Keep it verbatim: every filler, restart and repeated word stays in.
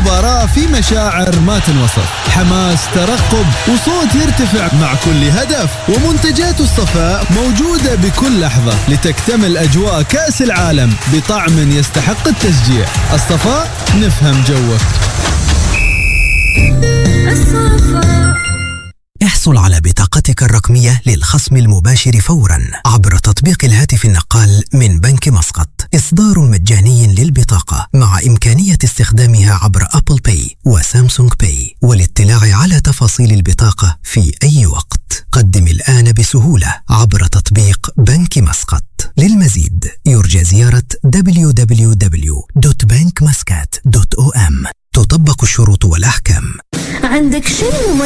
المباراة في مشاعر ما تنوصف، حماس، ترقب وصوت يرتفع مع كل هدف، ومنتجات الصفاء موجودة بكل لحظة لتكتمل أجواء كأس العالم بطعم يستحق التشجيع. الصفاء، نفهم جوك. احصل على بطاقتك الرقمية للخصم المباشر فوراً عبر تطبيق الهاتف النقال من بنك مسقط. إصدار مجاني للبطاقة مع إمكانية استخدامها عبر أبل باي وسامسونج باي. والاطلاع على تفاصيل البطاقة في أي وقت قدم الآن بسهولة عبر تطبيق بنك مسقط. للمزيد يرجى زيارة دبليو دبليو دبليو دوت بنك مسقط دوت أو إم. تطبق الشروط والأحكام. عندك شيء